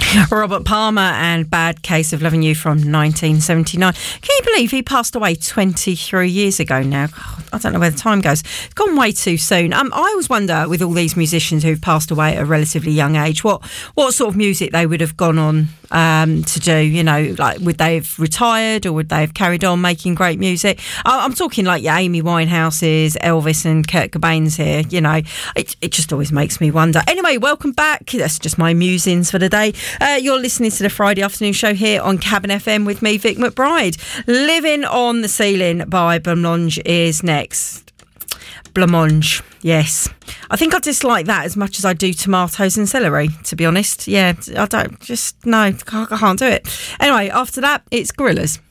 Robert Palmer and Bad Case of Loving You from 1979. Can you believe he passed away 23 years ago now? God, I don't know where the time goes. It's gone way too soon. I always wonder, with all these musicians who've passed away at a relatively young age, what sort of music they would have gone on to do. You know, like, would they have retired or would they have carried on making great music? I'm talking like your Amy Winehouses, Elvis and Kurt Cobain's here. You know, it just always makes me wonder. Anyway, welcome back. That's just my musings for the day. You're listening to the Friday afternoon show here on Cabin FM with me, Vic McBride. Living on the Ceiling by Blancmange is next. Blancmange, yes. I think I dislike that as much as I do tomatoes and celery, to be honest. Yeah, I can't do it. Anyway, after that, it's Gorillaz.